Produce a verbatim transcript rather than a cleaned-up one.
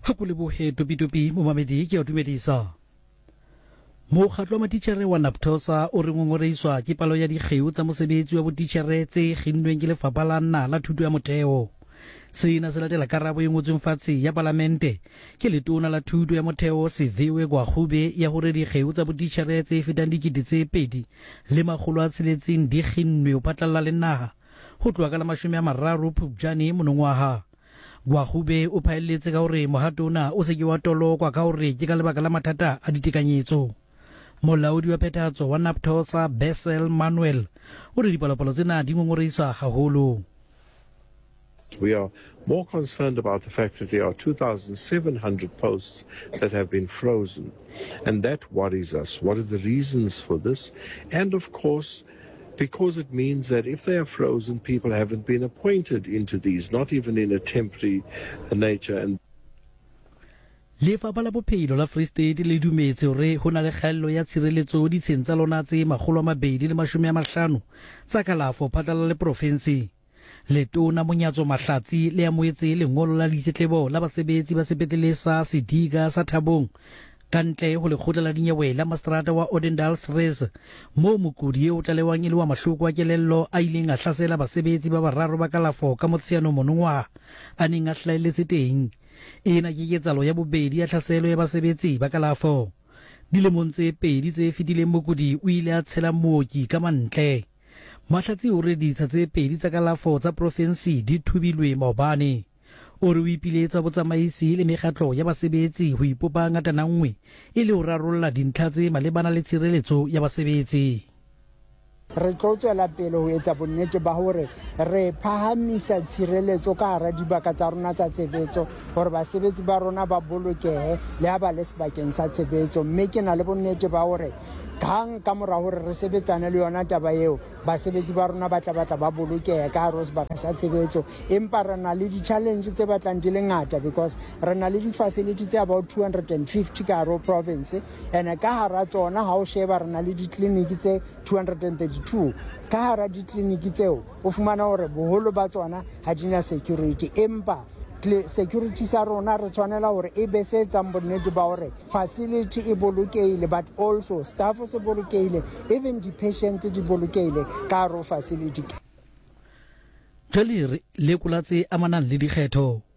Hakulebohe tupi-tupi momamedi ke a dumedisa. Mokgatlo wa matitjhere wa NAPTOSA o re ngongoreiswa ke palo ya dikgeu tsa mosebetsi wa botitjhere tse kginnweng ke Lefapha la Naha la Thuto ya Motheo. Sena se latela karabo e ngotsweng fatshe ya Palamente ke letona la Thuto ya Motheo Siviwe Gwarube ya hore dikgeu tsa botitjhere tse fetang dikete tse pedi le makgolo a tsheletseng di kginnwe ho phatlalla le naha ho tloha ka la mashome a mararo Phupjane monongwaha. Gwarube o phaelletse ka hore mohato ona o se ke wa tolokwa ka hore ke ka lebaka la mathata a ditekanyetso. Molaodi wa phethahatso wa NAPTOSA Bessel Manuel o re dipalopalo tsena di ngongoreisa haholo. We are more concerned about the fact that there are two thousand seven hundred posts that have been frozen, and that worries us. What are the reasons for this? And of course, because it means that if they are frozen, people haven't been appointed into these, not even in a temporary nature. And Lefapha la Bophelo la Free State le dumetse hore ho na le kgaello ya tshireletso ditsheng tsa lona tse makgolo a mabedi le mashome a mahlano tsa kalafo phatlalla le province. Letona Monyatso Mahlatsi le amoetse lengolo la ditletlebo la basebetsi ba sepetlele sa Sidiga sa Thabong kantle ho lekgotla la dinyewe la Mastrata wa Odendaal-Schreers mo mokudi o tlalewang ile wa mahloko a kelello a ileng a hlasela basebetsi ba bararo ba kalafo ka Motsheano monongwa a neng a hlaeletse teng. Ena ke ketsalo ya bobedi ya tlhaselo ya basebetsi ba kalafo. Dilemong tse pedi tse fetileng mokudi o ile a tshela mooki ka mantle. Mahlatsi o re ditsha tse pedi tsa kalafo tsa province di thubilwe maobane. O re o ipiletsa botsamaisi le mekgatlo ya basebetsi ho ipopa ngatana nngwe e le ho rarolla dintlha tse malebana le tshireletso ya basebetsi. Re tlo tswela pele ho etsa bonnete ba hore re phahamisa tshireletso ka hara dibaka tsa rona tsa tshebetso hore basebetsi ba rona ba bolokehe le ha ba le sebakeng sa tshebetso, mme ke na le bonnete ba hore hang ka mora hore re sebetsane le yona taba eo basebetsi ba rona ba tla batla ba bolokehe ka hara sebaka sa tshebetso. Empa re na le di-challenge tse batlang di le ngata because re na le di-facility tse about two hundred fifty ka hara province, and ka hara tsona ha o sheba re na le di-clinic tse two hundred thirty-two. Ka hara di-clinic tseo o fumana hore boholo ba tsona ha di na security, empa security sa rona re tshwanela hore e be se etsang bonnete ba hore facility e bolokehile but also staff se bolokehile, even the patient di bolokehile ka hara facility. Jwale lekola tse amanang le dikgetho.